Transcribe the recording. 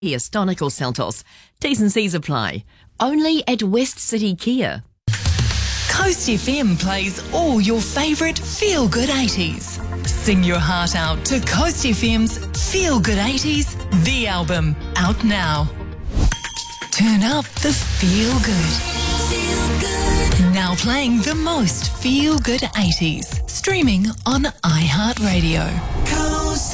Kia Stonic or Seltos. T's and C's apply. Only at West City Kia. Coast FM plays all your favourite feel-good 80s. Sing your heart out to Coast FM's Feel Good 80s, the album, out now. Turn up the feel good. Feel good. Now playing the most feel good 80s. Streaming on iHeartRadio.